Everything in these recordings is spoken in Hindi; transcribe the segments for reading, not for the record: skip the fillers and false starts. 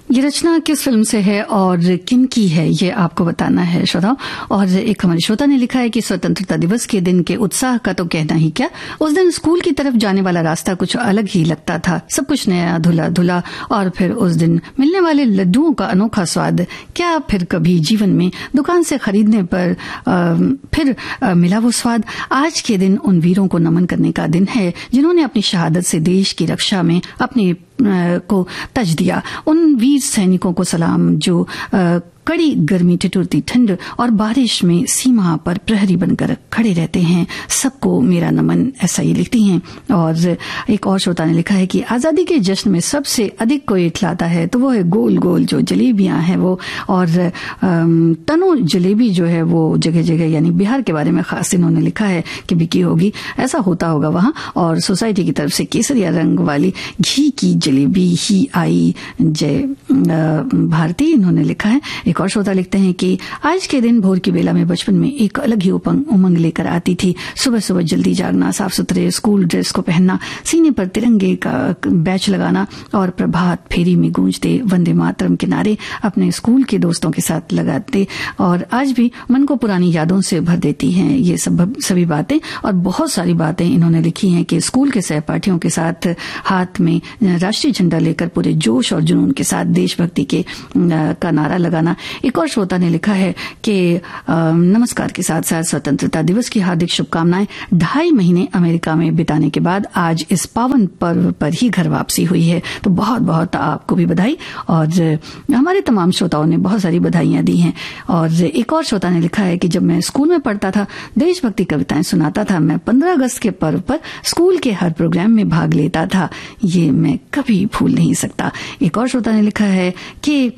ये रचना किस फिल्म से है और किन की है, ये आपको बताना है श्रोताओं। और एक हमारे श्रोता ने लिखा है कि स्वतंत्रता दिवस के दिन के उत्साह का तो कहना ही क्या। उस दिन स्कूल की तरफ जाने वाला रास्ता कुछ अलग ही लगता था, सब कुछ नया धुला धुला, और फिर उस दिन मिलने वाले लड्डुओं का अनोखा स्वाद क्या फिर कभी जीवन में दुकान से खरीदने पर फिर मिला वो स्वाद। आज के दिन उन वीरों को नमन करने का दिन है जिन्होंने अपनी शहादत से देश की रक्षा में अपने को तज दिया। उन वीर सैनिकों को सलाम जो कड़ी गर्मी, ठिठुरती ठंड और बारिश में सीमा पर प्रहरी बनकर खड़े रहते हैं। सबको मेरा नमन, ऐसा ये लिखती हैं। और एक और श्रोता ने लिखा है कि आजादी के जश्न में सबसे अधिक कोई खिलाता है तो वो है गोल गोल जो जलेबियां हैं वो। और तनो जलेबी जो है वो जगह जगह, यानी बिहार के बारे में खास इन्होंने लिखा है कि बिकी होगी, ऐसा होता होगा वहां। और सोसाइटी की तरफ से केसरिया रंग वाली घी की जलेबी ही आई, जय भारती, इन्होंने लिखा है। एक और श्रोता लिखते हैं कि आज के दिन भोर की बेला में बचपन में एक अलग ही उमंग लेकर आती थी। सुबह सुबह जल्दी जागना, साफ सुथरे स्कूल ड्रेस को पहनना, सीने पर तिरंगे का बैच लगाना और प्रभात फेरी में गूंजते वंदे मातरम के नारे अपने स्कूल के दोस्तों के साथ लगाते। और आज भी मन को पुरानी यादों से भर देती हैं ये सभी बातें। और बहुत सारी बातें इन्होंने लिखी हैं कि स्कूल के सहपाठियों के साथ हाथ में राष्ट्रीय झंडा लेकर पूरे जोश और जुनून के साथ देशभक्ति का नारा लगाना। एक और श्रोता ने लिखा है कि नमस्कार के साथ साथ स्वतंत्रता दिवस की हार्दिक शुभकामनाएं। 2.5 महीने अमेरिका में बिताने के बाद आज इस पावन पर्व पर ही घर वापसी हुई है, तो बहुत बहुत आपको भी बधाई। और हमारे तमाम श्रोताओं ने बहुत सारी बधाइयां दी हैं। और एक और श्रोता ने लिखा है कि जब मैं स्कूल में पढ़ता था, देशभक्ति कविताएं सुनाता था। मैं 15 अगस्त के पर्व पर स्कूल के हर प्रोग्राम में भाग लेता था, ये मैं कभी भूल नहीं सकता। एक और श्रोता ने लिखा है कि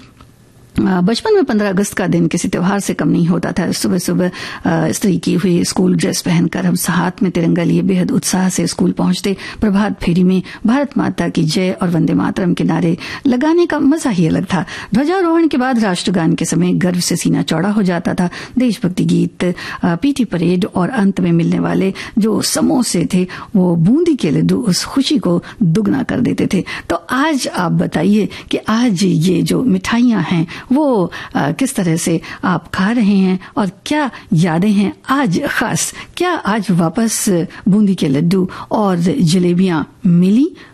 बचपन में 15 अगस्त का दिन किसी त्योहार से कम नहीं होता था। सुबह सुबह इस्त्री की हुई स्कूल ड्रेस पहनकर हम हाथ में तिरंगा लिए बेहद उत्साह से स्कूल पहुंचते। प्रभात फेरी में भारत माता की जय और वंदे मातरम के नारे लगाने का मजा ही अलग था। ध्वजारोहण के बाद राष्ट्रगान के समय गर्व से सीना चौड़ा हो जाता था। देशभक्ति गीत, पीटी परेड और अंत में मिलने वाले जो समोसे थे वो बूंदी के लड्डू उस खुशी को दुगना कर देते थे। तो आज आप बताइए कि आज ये जो मिठाइयां हैं वो किस तरह से आप खा रहे हैं और क्या यादें हैं आज खास। क्या आज वापस बूंदी के लड्डू और जलेबियां मिली